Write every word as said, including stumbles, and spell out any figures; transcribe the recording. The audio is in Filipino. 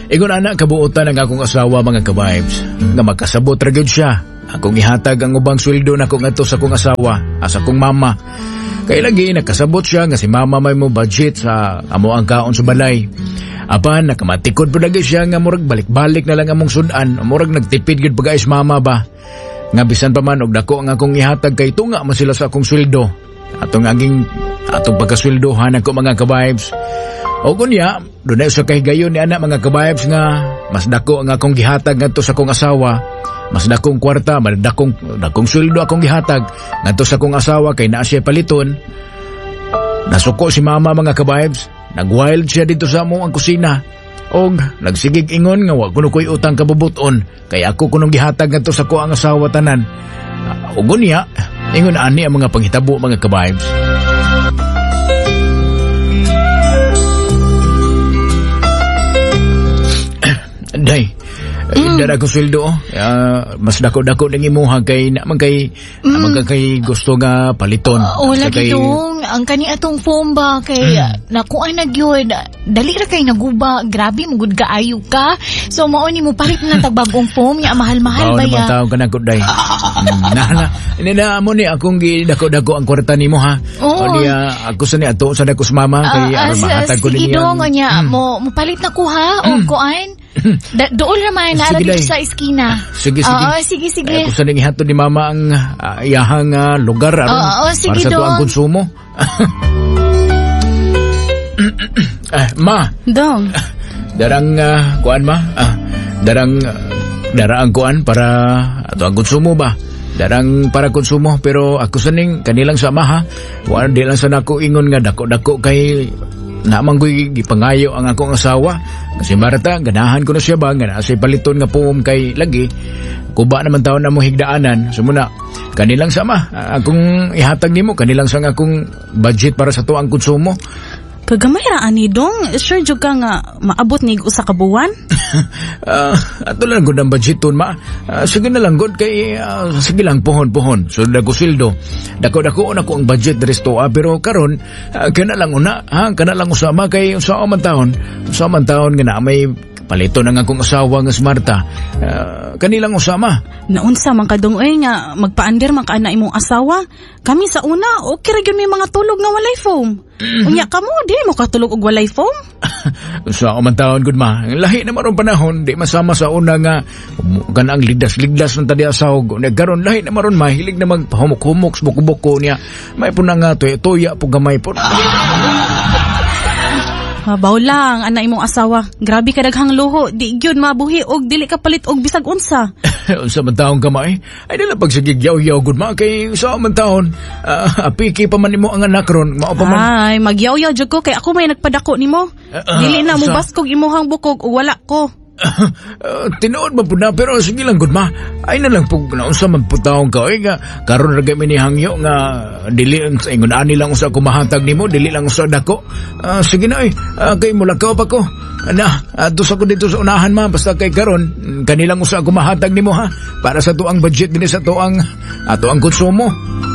Ingon ana kabuotan ang akong asawa mga ka-vibes nga magkasabot ra gyud siya. Akong ihatag ang ubang sweldo nako ngadto sa akong asawa, asa akong mama. Kay lagi nakasabot siya nga si mama may mo budget sa amo ang kaon sa balay. Apan nakamatikod pud lagi siya nga murag balik-balik na lang among sudan, murag nagtipid gyud pag-ayos mama ba. Nga bisan pa man og dako ang akong ihatag kay tunga man sila sa akong sweldo. Atong aging atong pagkasweldohan ako mga ka-vibes. O kunya, dunay usa ka higayon ni ana mga ka-vibes nga mas dako ang akong gihatag ngadto sa akong asawa. Mas dakong kwarta, mas dakong, dakong sweldo akong gihatag ngadto sa akong asawa kay naa siya paliton. Nasuko si mama mga ka-vibes. Nag-wild siya dito sa amo ang kusina. Og nagsigig ingon nga wa kuno koy utang kabubuton kay ako kunong gihatag ngadto sa ko ang asawa tanan. Uh, og unya, ingon ani ang mga panghitabo mga ka-vibes. Day, mm. dara ko sweldo, uh, mas dako-dako ning imuha kay naman kay mm. naman kay gusto nga paliton. Uh, wala kay gidong ang kani atong foam ba kay mm. nakuha na gyud. Dali ra kay naguba, grabe mo gud kaayo ka. So mao ni mo palit na tag bag-ong foam nya mahal-mahal ba ya. Taw ka na gud day. Na na ini na mo ni akong gidako-dako ang kwarta nimo ha. Oh. O niya ako sa ni ato sa dako sa mama kay uh, uh, mahatag ko niya. Sige dong nya mm. mo mo palit na ko ha mm. o kuan. Da, doon naman na dito sa eskina. Sige, sige. Oo, sige, sige. Ay, kung saan ihatod ni mama ang uh, iyahang uh, lugar aron Oo, sige, para sa to ang konsumo. eh, ma. Dong. Darang uh, kuan ma? Ah, darang uh, darang kuan para ato ang konsumo ba? Darang para konsumo pero ako saning kanilang sama ha. Wa di lang sa nako ingon nga dako-dako kay namang ko'y gipangayo ang akong asawa kasi Marta, ganahan ko na siya ba nga nasa'y paliton nga puom kay lagi kuba naman taon na mo higdaanan so muna, kanilang sama akong ihatag nimo, kanilang sang akong budget para sa to ang konsumo. Kagamay ra ani dong, sure jud ka nga maabot ni usa ka buwan? uh, ato lang gud ang budget ton ma. Uh, sige na lang gud kay uh, sige lang pohon-pohon. So dako sweldo. Dako-dako na ko ang budget resto ah, pero karon uh, kana lang una, ha, kana lang usama kay usa man taon. Usa man taon nga na may palito na nga akong asawa nga si Marta. Uh, kanilang usama. Naunsa man kadong oy nga magpa-under man ka ana imong asawa. Kami sa una okay ra gyud may mga tulog nga walay foam. Unya kamo di mo katulog og walay foam? Sa so, man taon gud ma. Lahi na maron panahon di masama sa una nga kanang ligdas-ligdas man tadi asawg. Nagkaron lahi na maron mahilig na magpahumok-humok sa buko-buko niya. May puna nga toy-toya po gamay po. Mabaw lang, ana imong asawa. Grabe ka daghang luho. Di gyud mabuhi og dili ka palit og bisag unsa. Unsa man taon kamay? Ay dala pag sigigyaw-yaw gud ma kay sa man taon. Uh, apiki pa man nimo ang anak ron. Mao pa man. Ay, magyaw-yaw jud ko kay ako may nagpadako nimo. Uh, uh, dili na mo baskog imuhang bukog o wala ko. Uh, tinuod man po na pero sige lang gud ma ay na lang po naunsa man po taong ka ay nga karon ra gami ni hangyo nga dili ingon ani lang usa ko mahatag nimo dili lang usa dako uh, sige na ay uh, kay mulakaw pa ko ana adto sa ko dito sa unahan ma basta kay karon kanilang usa ko mahatag nimo ha para sa tuang budget dinhi sa tuang ato ang konsumo.